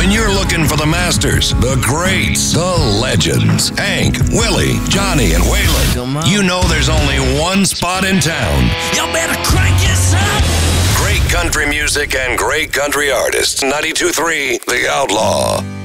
When you're looking for the masters, the greats, the legends, Hank, Willie, Johnny, and Waylon, you know there's only one spot in town. You better crank this up. Great country music and great country artists. 92.3 The Outlaw.